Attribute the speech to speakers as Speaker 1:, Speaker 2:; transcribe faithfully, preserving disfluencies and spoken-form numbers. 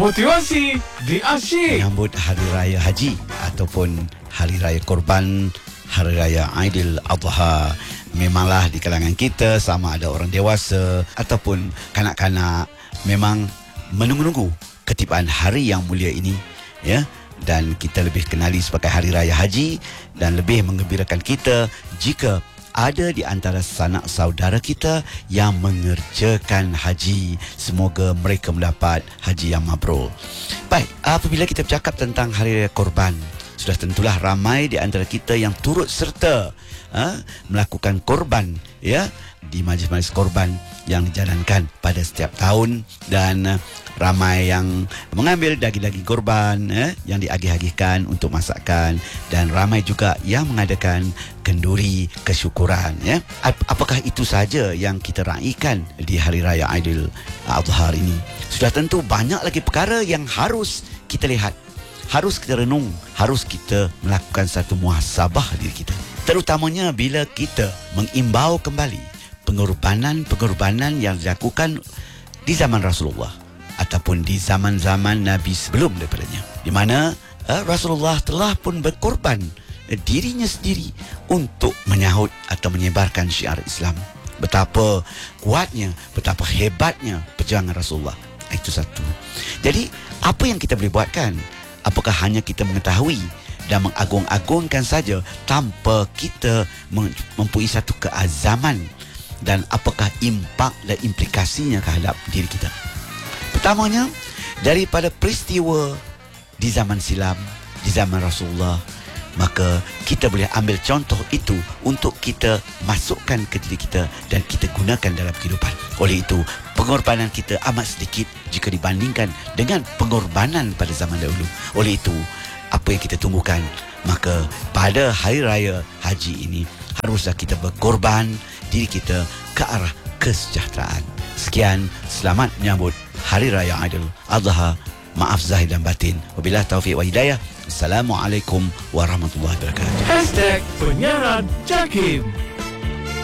Speaker 1: Motivasi di Asyik.
Speaker 2: Menyambut Hari Raya Haji ataupun Hari Raya Korban, Hari Raya Aidil Adha. Memanglah di kalangan kita, sama ada orang dewasa ataupun kanak-kanak, memang menunggu-nunggu ketibaan hari yang mulia ini, ya. Dan kita lebih kenali sebagai Hari Raya Haji, dan lebih menggembirakan kita jika ada di antara sanak saudara kita yang mengerjakan haji. Semoga mereka mendapat haji yang mabrur. Baik, apabila kita bercakap tentang Hari Raya Korban, sudah tentulah ramai di antara kita yang turut serta ha, melakukan korban, ya, di majlis-majlis korban yang dijalankan pada setiap tahun. Dan ramai yang mengambil daging-daging korban eh, yang diagih-agihkan untuk masakan, dan ramai juga yang mengadakan kenduri kesyukuran, ya. Apakah itu saja yang kita raikan di Hari Raya Aidil Adha ini? Sudah tentu banyak lagi perkara yang harus kita lihat, harus kita renung, harus kita melakukan satu muhasabah diri kita, terutamanya bila kita mengimbau kembali pengorbanan-pengorbanan yang dilakukan di zaman Rasulullah ataupun di zaman-zaman Nabi sebelum daripadanya, di mana uh, Rasulullah telah pun berkorban uh, dirinya sendiri untuk menyahut atau menyebarkan syiar Islam. Betapa kuatnya, betapa hebatnya perjuangan Rasulullah. Itu satu. Jadi, apa yang kita boleh buatkan? Apakah hanya kita mengetahui dan mengagung-agungkan saja tanpa kita mempunyai satu keazaman? Dan apakah impak dan implikasinya terhadap diri kita? Pertamanya, daripada peristiwa di zaman silam, di zaman Rasulullah, maka kita boleh ambil contoh itu untuk kita masukkan ke diri kita dan kita gunakan dalam kehidupan. Oleh itu, pengorbanan kita amat sedikit jika dibandingkan dengan pengorbanan pada zaman dahulu. Oleh itu, apa yang kita tunggukan? Maka pada Hari Raya Haji ini, haruslah kita berkorban diri kita ke arah kesejahteraan. Sekian, selamat menyambut Hari Raya Aidil Adha. Maaf zahir dan batin. Wabillahi taufiq wa hidayah. Assalamualaikum warahmatullahi wabarakatuh.
Speaker 1: Hashtag Penyiaran Jakim.